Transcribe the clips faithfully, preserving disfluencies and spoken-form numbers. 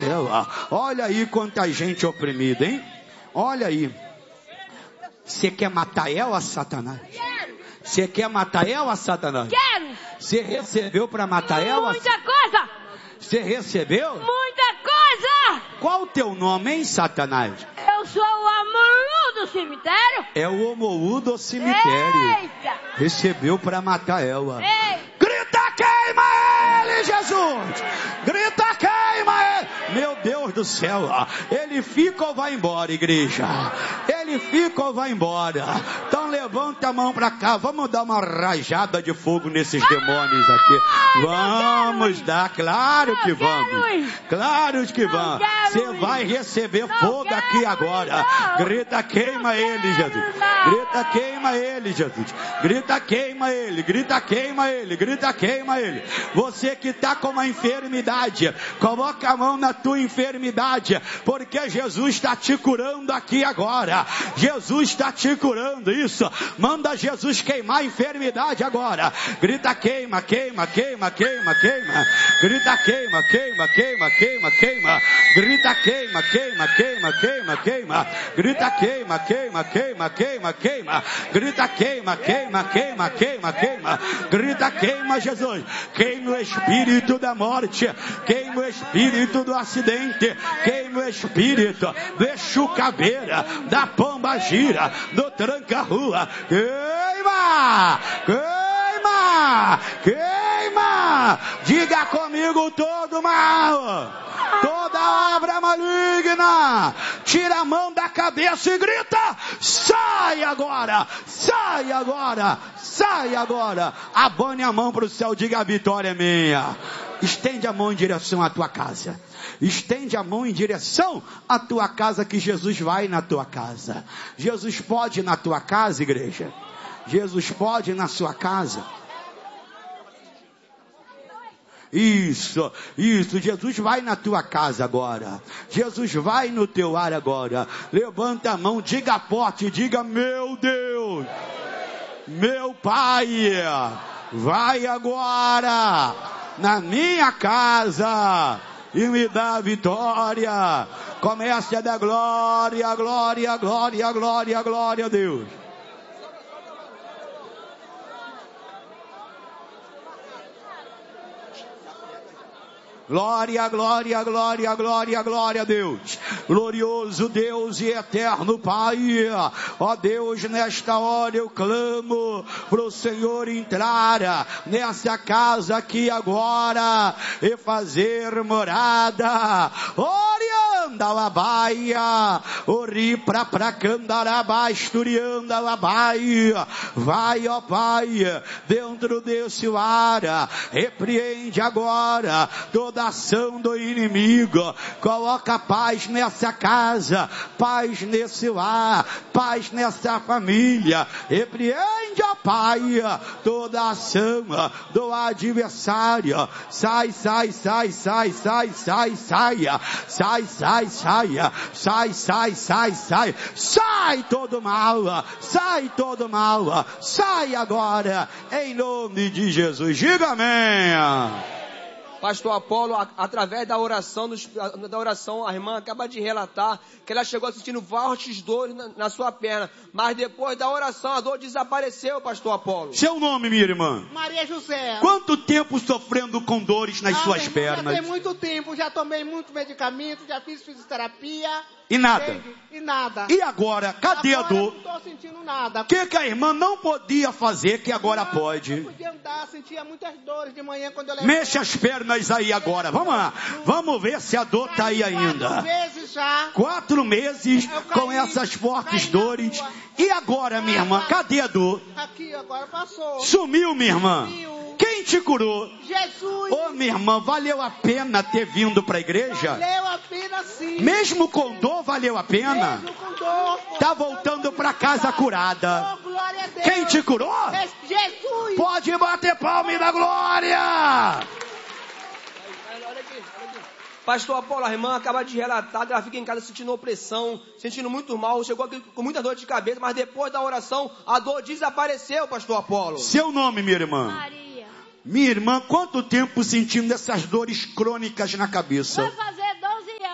céu. Olha aí quanta gente oprimida, hein? Olha aí. Você quer matar ela, Satanás? Você quer matar ela, Satanás? Quero! Você recebeu para matar ela? Muita coisa! Você recebeu? Muita coisa! Qual o teu nome, hein, Satanás? Eu sou o Amorú do cemitério. É o Omou do cemitério. Eita! Recebeu para matar ela. Ei! Grita, queima ele, Jesus! Grita, queima ele! Meu Deus do céu! Ele fica ou vai embora, igreja? Ele fica ou vai embora? Então levanta a mão para cá. Vamos dar uma rajada de fogo nesses demônios aqui. Vamos dar, claro que vamos. Claro que vamos. Você vai receber fogo aqui agora. Grita, queima ele, Jesus. Grita, queima ele, Jesus. Grita, queima ele. Grita, queima ele. Grita, queima ele. Você que está com uma enfermidade, coloca a mão na tua enfermidade, porque Jesus está te curando aqui agora. Jesus está te curando, isso. Manda Jesus queimar a enfermidade agora. Grita, queima, queima, queima, queima, queima. Grita, queima, queima, queima, queima, queima. Grita, queima, queima, queima, queima, queima. Grita, queima, queima, queima, queima, queima. Grita, queima, queima, queima, queima, queima. Grita, queima, Jesus. Queima o espírito da morte. Queima o espírito do acidente. Queima o espírito do chucabeira, da pomba gira, do tranca-rua. Queima! Queima! Queima! Diga comigo todo mal, toda obra maligna, tira a mão da cabeça e grita: sai agora, sai agora, sai agora. Abane a mão para o céu, diga: a vitória é minha. Estende a mão em direção à tua casa. Estende a mão em direção à tua casa, que Jesus vai na tua casa. Jesus pode ir na tua casa, igreja. Jesus pode ir na sua casa. Isso, isso, Jesus vai na tua casa agora. Jesus vai no teu ar agora. Levanta a mão, diga forte, diga: meu Deus, meu Pai, vai agora na minha casa e me dá a vitória. Comece a dar glória, glória, glória, glória, glória a Deus. Glória, glória, glória, glória, glória a Deus. Glorioso Deus e eterno Pai. Ó Deus, nesta hora eu clamo para o Senhor entrar nessa casa aqui agora e fazer morada. Orianda labaia, ori pra pra candarabasturianda labaia. Vai, ó Pai, dentro desse lar, repreende agora toda ação do inimigo. Coloca paz nessa casa, paz nesse lar, paz nessa família. Repreende, ó Pai, toda ação do adversário. Sai, sai, sai, sai, sai, sai, saia. Sai, sai, saia. Sai, sai, sai, sai. Sai todo mal. Sai todo mal. Sai agora, em nome de Jesus. Diga amém. Pastor Apolo, a, através da oração, dos, da oração, a irmã acaba de relatar que ela chegou sentindo fortes dores na, na sua perna, mas depois da oração a dor desapareceu, Pastor Apolo. Seu nome, minha irmã? Maria José. Quanto tempo sofrendo com dores nas ah, suas irmã, pernas? Já tem muito tempo, já tomei muito medicamento, já fiz fisioterapia. E nada? Entende? E nada. E agora, cadê agora a dor? Não estou sentindo nada. O que, que a irmã não podia fazer que agora não, pode? Não podia andar, sentia muitas dores de manhã quando eu levantava. Mexa as pernas aí agora, vamos lá. Vamos ver se a dor está aí ainda. Quatro meses já. Quatro meses caí, com essas fortes dores. E agora, minha irmã, cadê a dor? Aqui, agora passou. Sumiu, minha irmã. Sumiu. Quem te curou? Jesus. Ô, minha irmã, valeu a pena ter vindo para a igreja? Valeu a pena sim. Mesmo com dor, valeu a pena? Mesmo com dor. Tá voltando para casa curada. Oh, glória a Deus. Quem te curou? Jesus. Pode bater palma e dar glória. Pastor Apolo, a irmã acaba de relatar que ela fica em casa sentindo opressão, sentindo muito mal, chegou aqui com muita dor de cabeça, mas depois da oração a dor desapareceu, Pastor Apolo. Seu nome, minha irmã? Maria. Minha irmã, quanto tempo sentindo essas dores crônicas na cabeça? Vai fazer doze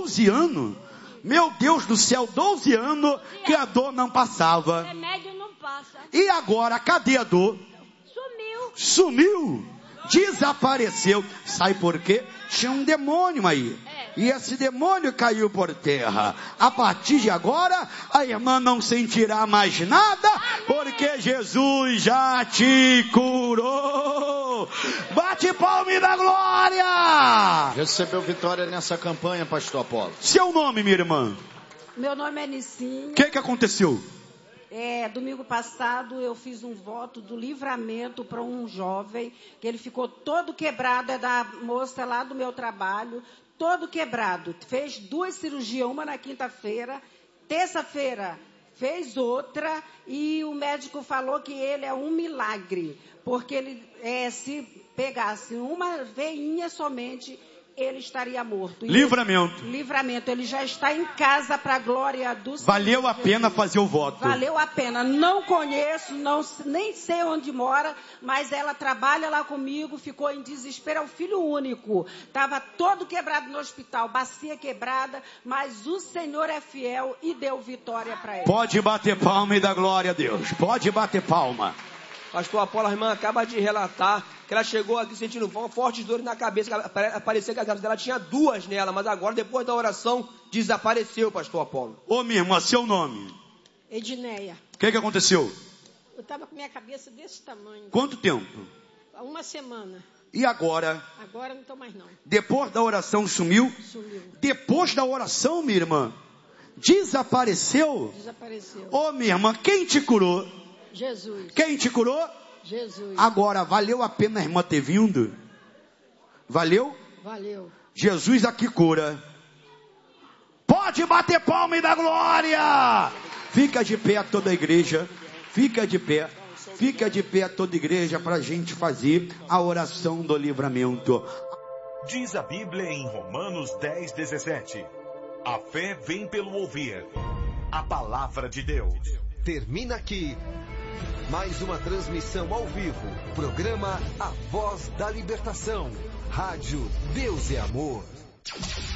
doze anos. Meu Deus do céu, doze anos que a dor não passava. Remédio não passa. E agora, cadê a dor? Sumiu. Sumiu. Desapareceu. Sabe por quê? Tinha um demônio aí. E esse demônio caiu por terra. A partir de agora, a irmã não sentirá mais nada, porque Jesus já te curou. Bate palma e dá glória. Recebeu vitória nessa campanha, pastor Apolo. Seu nome, minha irmã? Meu nome é Nicinha. O que que aconteceu? É, domingo passado eu fiz um voto do livramento para um jovem, que ele ficou todo quebrado, é da moça lá do meu trabalho, todo quebrado. Fez duas cirurgias, uma na quinta-feira, terça-feira fez outra, e o médico falou que ele é um milagre, porque ele, é, se pegasse uma veinha somente, ele estaria morto. E Livramento. Ele, livramento. Ele já está em casa para a glória do Senhor. Valeu a pena fazer o voto. Valeu a pena. Não conheço, não, nem sei onde mora, mas ela trabalha lá comigo, ficou em desespero, é o filho único. Estava todo quebrado no hospital, bacia quebrada, mas o Senhor é fiel e deu vitória para ele. Pode bater palma e dar glória a Deus. Pode bater palma. Pastor Apolo, a irmã acaba de relatar que ela chegou aqui sentindo fortes dores na cabeça. Parecia que a cabeça dela tinha duas nela, mas agora, depois da oração, desapareceu, pastor Apolo. Ô, minha irmã, seu nome? Edneia. O que que aconteceu? Eu estava com minha cabeça desse tamanho. Quanto tempo? Há uma semana. E agora? Agora não estou mais não. Depois da oração sumiu? Sumiu. Depois da oração, minha irmã, desapareceu? Desapareceu. Ô, minha irmã, quem te curou? Jesus. Quem te curou? Jesus. Agora, valeu a pena a irmã ter vindo? Valeu? Valeu. Jesus aqui cura. Pode bater palma e dar glória. Fica de pé toda a igreja. Fica de pé. Fica de pé toda a igreja para a gente fazer a oração do livramento. Diz a Bíblia em Romanos dez, dezessete. A fé vem pelo ouvir a palavra de Deus. Termina aqui mais uma transmissão ao vivo. Programa A Voz da Libertação. Rádio Deus é Amor.